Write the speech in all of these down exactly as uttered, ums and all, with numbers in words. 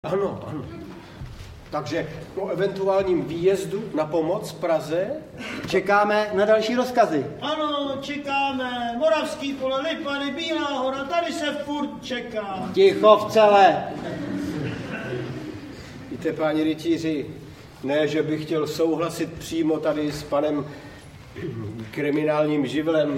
Ano, ano. Takže po eventuálním výjezdu na pomoc Praze čekáme na další rozkazy. Ano, čekáme. Moravský pole, Lipany, Bílá hora, tady se furt čeká. Ticho v celé. Víte, páni rytíři, ne, že bych chtěl souhlasit přímo tady s panem kriminálním živlem,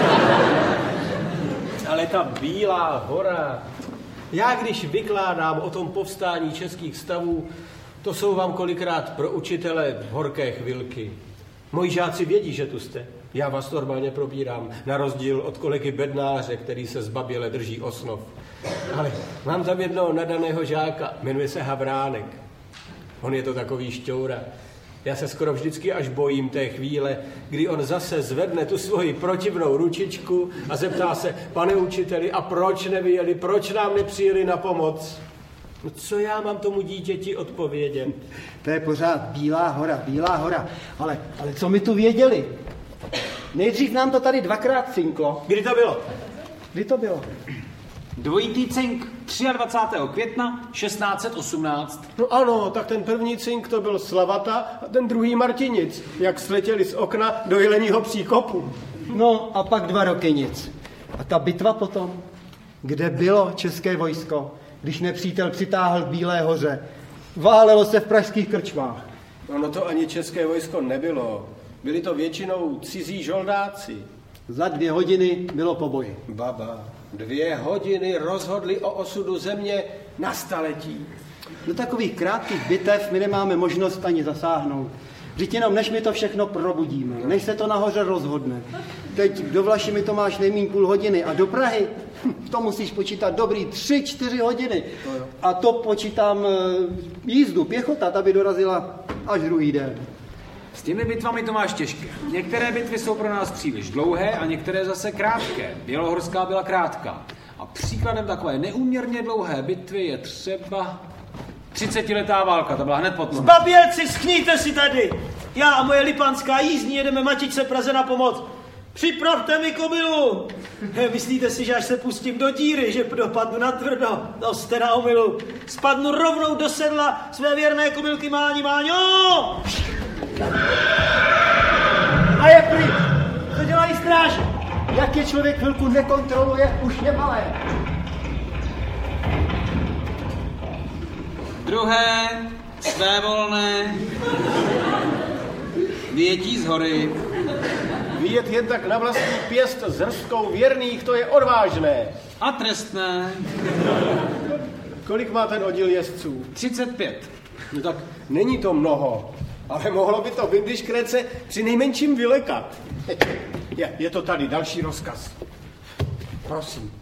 ale ta Bílá hora, já když vykládám o tom povstání českých stavů, to jsou vám kolikrát pro učitele horké chvilky. Moji žáci vědí, že tu jste. Já vás normálně probírám, na rozdíl od kolegy Bednáře, který se zbaběle drží osnov. Ale mám tam jednoho nadaného žáka, jmenuje se Havránek. On je to takový šťoura. Já se skoro vždycky až bojím té chvíle, kdy on zase zvedne tu svoji protivnou ručičku a zeptá se, pane učiteli, a proč nevyjeli, proč nám nepřijeli na pomoc? No co já mám tomu dítěti odpovědět? To je pořád Bílá hora, Bílá hora. Ale, ale co my tu věděli? Nejdřív nám to tady dvakrát cinklo. Kdy to bylo? Kdy to bylo? Dvojitý cink dvacátého třetího května šestnáct set osmnáct. No ano, tak ten první cink to byl Slavata a ten druhý Martinic, jak sletěli z okna do Jeleního příkopu. No a pak dva roky nic. A ta bitva potom? Kde bylo české vojsko, když nepřítel přitáhl k Bílé hoře? Válelo se v pražských krčmách. No to ani české vojsko nebylo. Byli to většinou cizí žoldáci. Za dvě hodiny bylo po boji. Baba, dvě hodiny rozhodli o osudu země na staletí. Do takových krátkých bitev my nemáme možnost ani zasáhnout. Vždyť jenom než my to všechno probudíme, než se to nahoře rozhodne. Teď do Vlaši to máš nejméně půl hodiny a do Prahy to musíš počítat dobrý tři, čtyři hodiny. A to počítám jízdu, pěchota, ta by dorazila až druhý den. S těmi bitvami to máš těžké. Některé bitvy jsou pro nás příliš dlouhé a některé zase krátké. Bělohorská byla krátká. A příkladem takové neúměrně dlouhé bitvy je třeba třicetiletá válka, ta byla hned pod nohou. Zbabělci, schníte si tady! Já a moje lipanská jízdní jedeme Matičce Praze na pomoc. Připravte mi kobylu! He, myslíte si, že až se pustím do díry, že dopadnu na tvrdo? No jste na omylu. Spadnu rovnou do sedla své věrné kobylky Máni Máňo! A je pryč! Co dělají stráže? Jak je člověk chvilku nekontroluje, už je malé. Druhé, své volné, vyjetí z hory. Vyjet jen tak na vlastní pěst s hrstkou věrných, to je odvážné. A trestné. Kolik má ten oddíl jezdců? třicet pět. No tak není to mnoho, ale mohlo by to Windischkrece při nejmenším vylekat. Je, je to tady, další rozkaz. Prosím.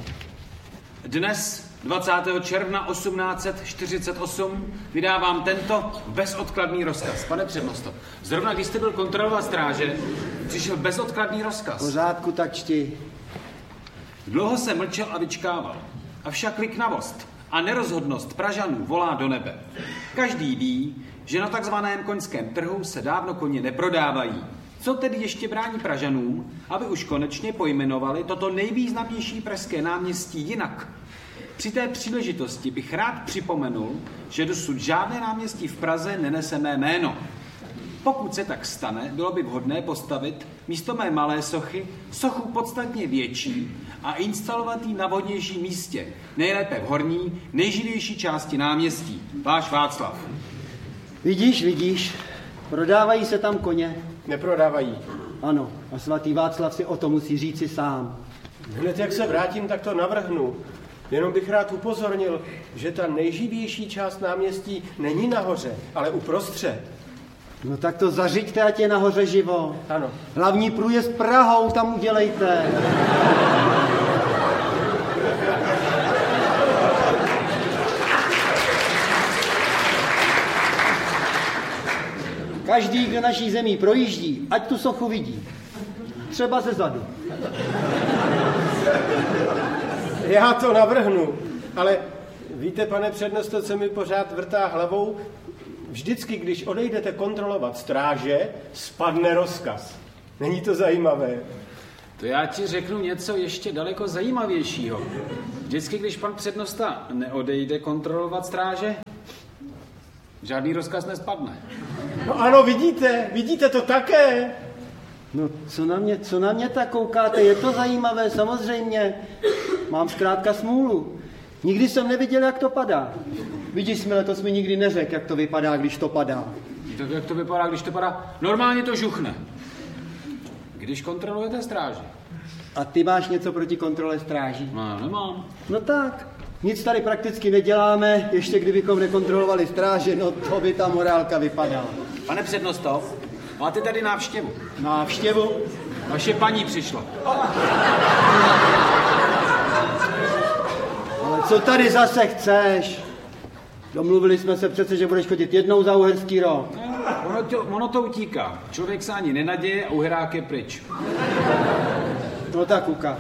Dnes, dvacátého června osmnáct set čtyřicet osm, vydávám tento bezodkladný rozkaz. Pane přednosto, zrovna když jste byl kontrolovat stráže, přišel bezodkladný rozkaz. Pořádku, tak čti. Dlouho se mlčel a vyčkával. Avšak liknavost a nerozhodnost Pražanů volá do nebe. Každý ví, že na takzvaném koňském trhu se dávno koně neprodávají. Co tedy ještě brání Pražanům, aby už konečně pojmenovali toto nejvýznamnější pražské náměstí jinak? Při té příležitosti bych rád připomenul, že dosud žádné náměstí v Praze nenese mé jméno. Pokud se tak stane, bylo by vhodné postavit místo mé malé sochy sochu podstatně větší a instalovat ji na vhodnějším místě, nejlépe v horní, nejživější části náměstí. Váš Václav. Vidíš, vidíš, prodávají se tam koně. Neprodávají. Ano, a svatý Václav si o to musí říci sám. Hned jak se vrátím, tak to navrhnu. Jenom bych rád upozornil, že ta nejživější část náměstí není nahoře, ale uprostřed. No tak to zařiďte, ať je nahoře živo. Ano. Hlavní průjezd Prahou tam udělejte. Každý, kdo naší zemí projíždí, ať tu sochu vidí. Třeba ze zadu. Já to navrhnu, ale víte, pane přednosto, co mi pořád vrtá hlavou? Vždycky, když odejdete kontrolovat stráže, spadne rozkaz. Není to zajímavé? To já ti řeknu něco ještě daleko zajímavějšího. Vždycky, když pan přednosta neodejde kontrolovat stráže, žádný rozkaz nespadne. No ano, vidíte, vidíte to také. No, co na mě, co na mě tak koukáte? Je to zajímavé, samozřejmě. Mám zkrátka smůlu. Nikdy jsem neviděl, jak to padá. Vidíš, Smile, to jsi mi nikdy neřekl, jak to vypadá, když to padá. Tak jak to vypadá, když to padá? Normálně to žuchne. Když kontrolujete stráži. A ty máš něco proti kontrole stráží? No, nemám. No tak, nic tady prakticky neděláme, ještě kdybychom nekontrolovali stráže, no to by ta morálka vypadala. Pane přednosto, máte tady návštěvu. Návštěvu? Vaše paní přišla. Ale co tady zase chceš? Domluvili jsme se přece, že budeš chodit jednou za Uherský Roh. Ono to, ono to utíká. Člověk se ani nenaděje a Uherák je pryč. No tak ukáž.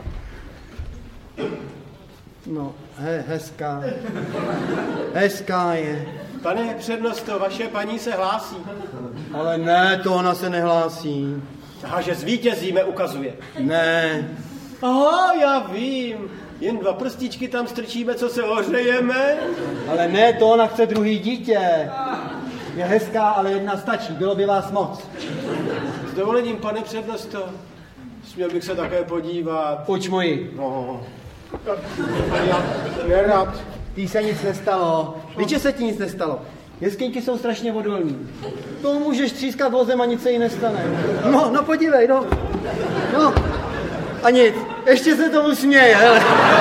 No, he, hezká. Hezká je. Pane přednosto, vaše paní se hlásí. Ale ne, to ona se nehlásí. Aha, že zvítězíme, ukazuje. Ne. Aha, já vím. Jen dva prstičky tam strčíme, co se ohřejeme. Ale ne, to ona chce druhý dítě. Je hezká, ale jedna stačí. Bylo by vás moc. S dovolením, pane přednosto. Směl bych se také podívat. Pojď moji. No. Já nerad. Tý se nic nestalo. Víš, že se ti nic nestalo? Jeskyňky jsou strašně odolní. To můžeš třískat vozem a nic se jí nestane. No, no podívej, no. No. A nic. Ještě se tomu směje, hele.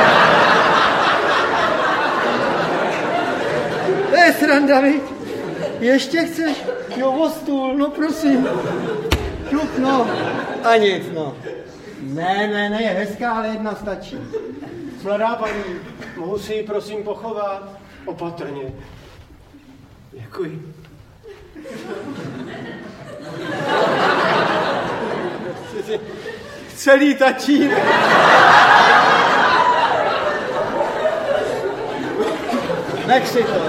To je sranda, viď? Ještě chceš? Jo, o stůl, no prosím. Šup, no. A nic, no. Ne, ne, ne, je hezká, ale jedna stačí. Mladá paní, mohu si ji prosím pochovat? Opatrně. Děkuji. Celý tatínek. Nech si to.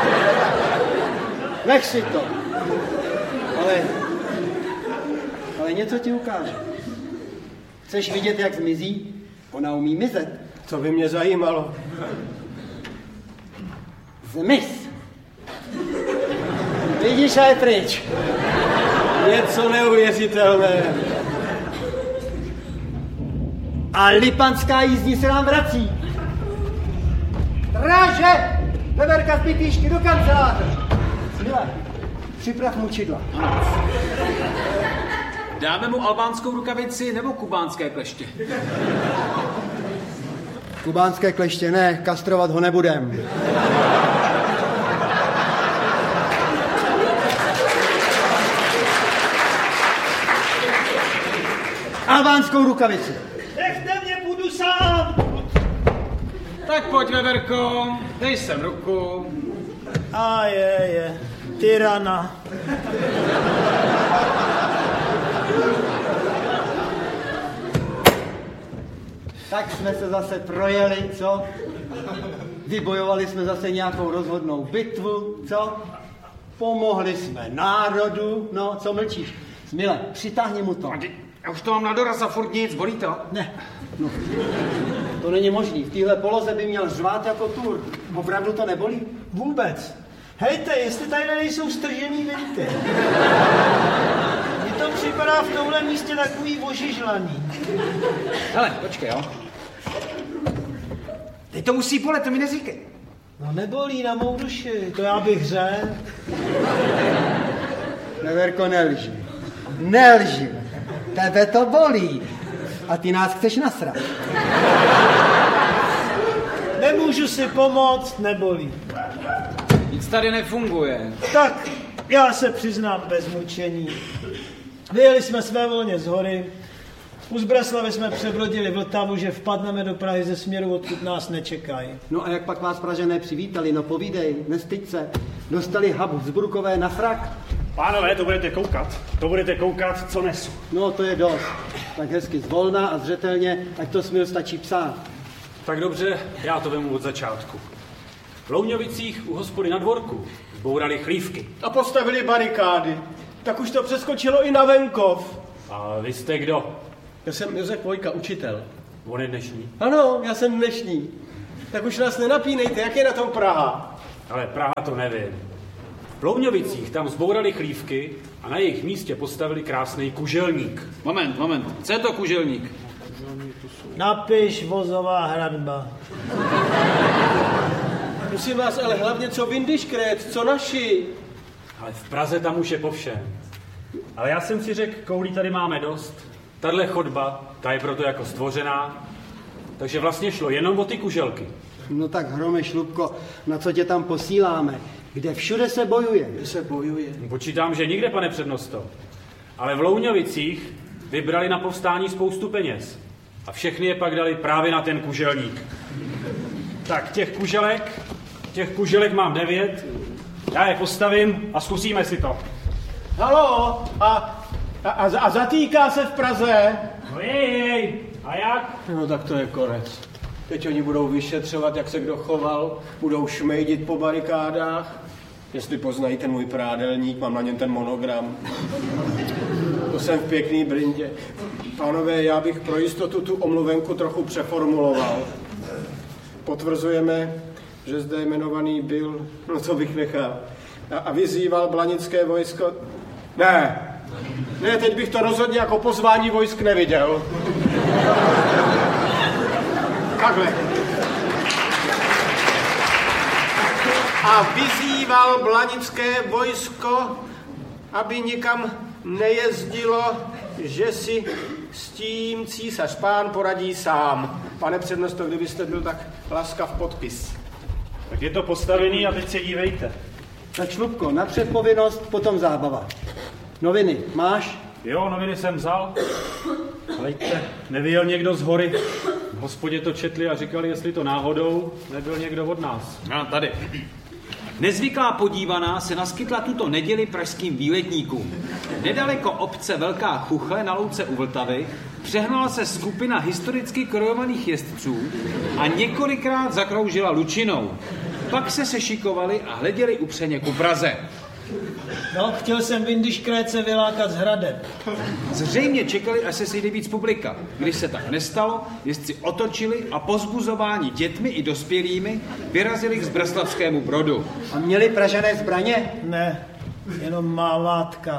Nech si to. Ale, ale něco ti ukážu. Chceš vidět, jak zmizí? Ona umí mizet. To by mě zajímalo. Zmiz. Vidíš, a je pryč. Něco neuvěřitelné. A lipanská jízdní se nám vrací. Stráže! Veverka z Pitýšky do kanceláře. Smile, připrav mučidla. Dáme mu albánskou rukavici nebo kubánské kleště? Kubánské kleště ne, kastrovat ho nebudem. Albánskou rukavici. Nechte mě, budu sám. Tak pojď, Veverko, dej sem ruku. A je, je, tyrana. Tak jsme se zase projeli, co? Vybojovali jsme zase nějakou rozhodnou bitvu, co? Pomohli jsme národu, no, co mlčíš? Smile, přitáhni mu to. Já už to mám na doraz a furt nic, bolí to? Ne, no, to není možný. V téhle poloze by měl řvát jako tur. Opravdu to nebolí? Vůbec. Hejte, jestli tady nejsou stržený venty. Mně to připadá v tomhle místě takový ožižlaný. Hele, počkej, jo. Teď to musí bolet, to mi neříkej. No nebolí na mou duši, to já bych řekl. Veverko, nelži. Nelži. Tebe to bolí. A ty nás chceš nasrat. Nemůžu si pomoct, nebolí. Nic tady nefunguje. Tak, já se přiznám bez mučení. Vyjeli jsme svévolně z hory. U Zbreslavy jsme přebrodili Vltavu, že vpadneme do Prahy ze směru, odkud nás nečekají. No a jak pak vás Pražané přivítali? No povídej, nestyď se. Dostali Habsburkové na frak? Pánové, to budete koukat. To budete koukat, co nesu. No to je dost. Tak hezky zvolna a zřetelně, ať to Smil stačí psát. Tak dobře, já to vemu od začátku. V Louňovicích u hospody na dvorku zbourali chlívky. A postavili barikády. Tak už to přeskočilo i na venkov. A vy jste kdo? Já jsem Josef Vojka, učitel. On je dnešní. Ano, já jsem dnešní. Tak už nás nenapínejte, jak je na tom Praha? Ale Praha to nevím. V Louňovicích tam zbourali chlívky a na jejich místě postavili krásný kuželník. Moment, moment. Co je to kuželník? Napiš vozová hradba. Musím vás, ale hlavně co Windischkret, co naši. Ale v Praze tam už je po všem. Ale já jsem si řekl, koulí tady máme dost. Tahle chodba, ta je proto jako stvořená. Takže vlastně šlo jenom o ty kuželky. No tak Hrome Šlupko, na co tě tam posíláme? Kde všude se bojuje? Kde se bojuje? Počítám, že nikde, pane přednosto. Ale v Louňovicích vybrali na povstání spoustu peněz. A všechny je pak dali právě na ten kuželník. Tak těch kuželek, těch kuželek mám devět. Já je postavím a zkusíme si to. Halo, a, a, a zatýká se v Praze? No jej, jej. A jak? No tak to je konec. Teď oni budou vyšetřovat, jak se kdo choval, budou šmejdit po barikádách. Jestli poznají ten můj prádelník, mám na něm ten monogram. To jsem v pěkný brindě. Pánové, já bych pro jistotu tu omluvenku trochu přeformuloval. Potvrzujeme, že zde jmenovaný byl, no to bych nechal, a, a vyzýval blanické vojsko. Ne, ne, teď bych to rozhodně jako pozvání vojsk neviděl. Takhle. A vyzýval blanické vojsko, aby nikam nejezdilo, že si s tím císař pán poradí sám. Pane přednosto, kdybyste byl tak laskav podpis. Tak je to postavený a teď se dívejte. Tak Šlupko, napřed povinnost, potom zábava. Noviny máš? Jo, noviny jsem vzal. Hleďte, nevyjel někdo z hory. V hospodě to četli a říkali, jestli to náhodou nebyl někdo od nás. No, tady. Nezvyklá podívaná se naskytla tuto neděli pražským výletníkům. Nedaleko obce Velká Chuchle na louce u Vltavy přehnala se skupina historicky krojovaných jezdců a několikrát zakroužila Lučinou. Pak se sešikovali a hleděli upřeně ku Praze. No, chtěl jsem Windischkrétce vylákat z hradeb. Zřejmě čekali, až se sejde víc publika. Když se tak nestalo, jezdci otočili a pozbuzováni dětmi i dospělými vyrazili k Zbrslavskému Brodu. A měli Pražané zbraně? Ne, jenom mávátka.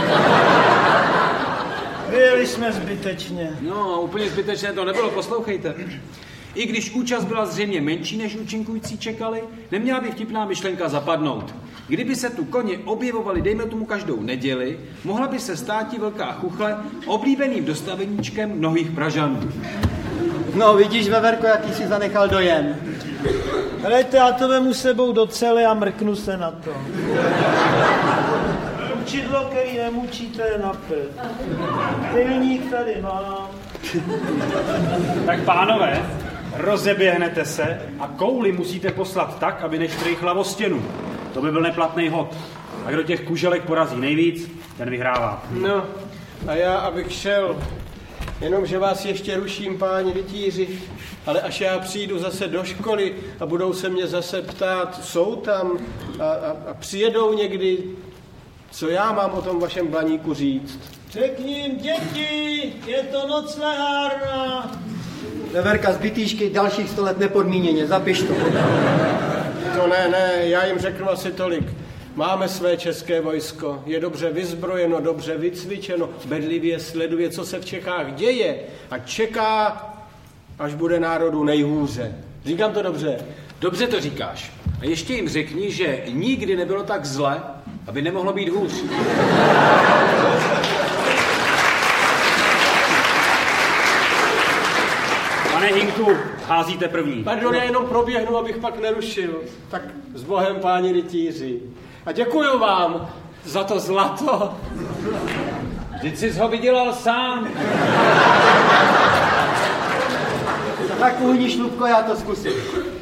Vyjeli jsme zbytečně. No, úplně zbytečné to nebylo, poslouchejte. I když účast byla zřejmě menší, než účinkující čekali, neměla by vtipná myšlenka zapadnout. Kdyby se tu koně objevovali, dejme tomu každou neděli, mohla by se státi Velká Chuchle oblíbeným dostaveníčkem mnohých Pražanů. No vidíš, Veverko, jaký si zanechal dojem. Helejte, já to vemu sebou do cely a mrknu se na to. Učidlo, který nemučíte, je napět. Pilník tady mám. Tak pánové, rozeběhnete se a kouli musíte poslat tak, aby neštrýchla o stěnu. To by byl neplatný hod. A kdo těch kuželek porazí nejvíc, ten vyhrává. No, a já, abych šel, jenomže vás ještě ruším, páni rytíři, ale až já přijdu zase do školy a budou se mě zase ptát, jsou tam a, a, a přijedou někdy, co já mám o tom vašem Blaníku říct. Řekni jim, děti, je to noclehárna. Veverka z Bytýšky dalších sto let nepodmíněně, zapiš to. To ne, ne, já jim řeknu asi tolik. Máme své české vojsko, je dobře vyzbrojeno, dobře vycvičeno, bedlivě sleduje, co se v Čechách děje a čeká, až bude národu nejhůře. Říkám to dobře? Dobře to říkáš. A ještě jim řekni, že nikdy nebylo tak zle, aby nemohlo být hůř. Pane Hinku, házíte první. Pardon, já jenom proběhnu, abych pak nerušil. Tak s Bohem, páni rytíři. A děkuju vám za to zlato. Vždyť jsi ho vydělal sám. Tak uhni, Šlupko, já to zkusím.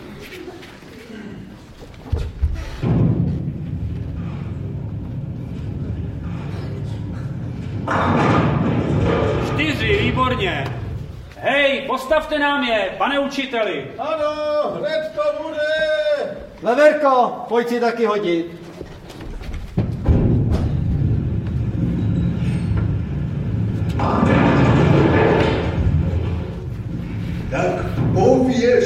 Čtyři, výborně. Hej, postavte nám je, pane učiteli. Ano, hned to bude. Veverko, pojď si taky hodit.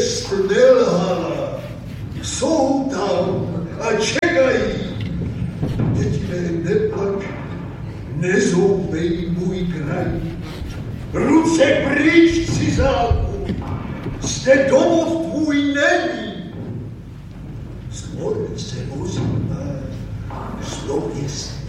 Pověst nelhala. Jsou tam a čekají. Děti mé, neplač, nezoubej můj kraj. Ruce pryč, cizáku, zde domov tvůj není. Z moře se ozývá zlověst